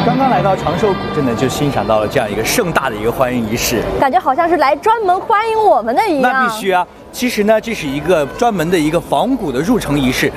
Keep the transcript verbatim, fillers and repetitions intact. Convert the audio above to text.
刚刚来到长寿古镇呢，就欣赏到了这样一个盛大的一个欢迎仪式， 感觉好像是来专门欢迎我们的一样。 那必须啊！其实呢，这是一个专门的一个仿古的入城仪式，